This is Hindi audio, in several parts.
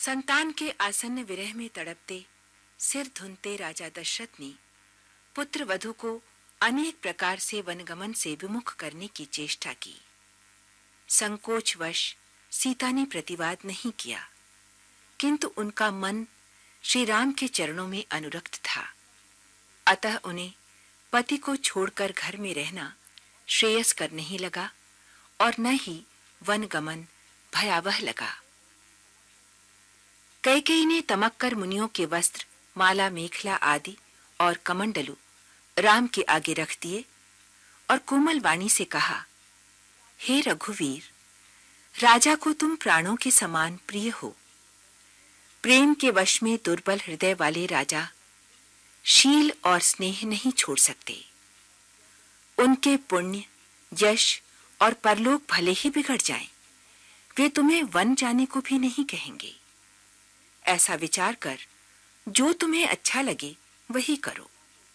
संतान के आसन्न विरह में तड़पते, सिर धुनते राजा दशरथ ने पुत्र वधू को अनेक प्रकार से वनगमन से विमुख करने की चेष्टा की। संकोचवश सीता ने प्रतिवाद नहीं किया, किंतु उनका मन श्री राम के चरणों में अनुरक्त था। अतः उन्हें पति को छोड़कर घर में रहना श्रेयस्कर नहीं लगा और न ही वनगमन भयावह लगा। कैकेयी ने तमक्कर मुनियों के वस्त्र, माला, मेखला आदि और कमंडलू राम के आगे रख दिए और कोमल वाणी से कहा, हे रघुवीर, राजा को तुम प्राणों के समान प्रिय हो। प्रेम के वश में दुर्बल हृदय वाले राजा शील और स्नेह नहीं छोड़ सकते। उनके पुण्य, यश और परलोक भले ही बिगड़ जाएं, वे तुम्हें वन जाने को भी नहीं कहेंगे। ऐसा विचार कर जो तुम्हें अच्छा लगे वही करो।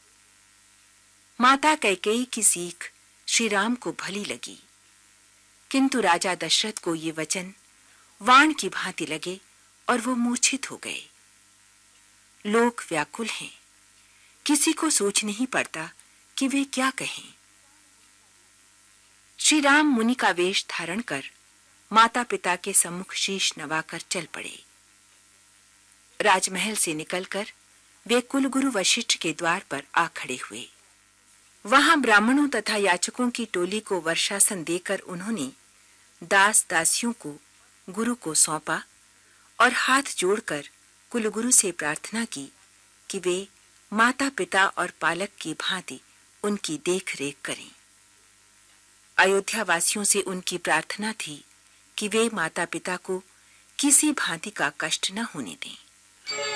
माता कैकेयी की सीख श्री राम को भली लगी, किंतु राजा दशरथ को ये वचन वाण की भांति लगे और वो मूर्छित हो गए। लोग व्याकुल हैं, किसी को सोच नहीं पड़ता कि वे क्या कहें। श्री राम मुनि का वेश धारण कर माता पिता के सम्मुख शीश नवाकर चल पड़े। राजमहल से निकलकर वे कुलगुरु वशिष्ठ के द्वार पर आ खड़े हुए। वहां ब्राह्मणों तथा याचकों की टोली को वर्षासन देकर उन्होंने दास दासियों को गुरु को सौंपा और हाथ जोड़कर कुलगुरु से प्रार्थना की कि वे माता पिता और पालक की भांति उनकी देख रेख करें। अयोध्या वासियों से उनकी प्रार्थना थी कि वे माता पिता को किसी भांति का कष्ट न होने दें।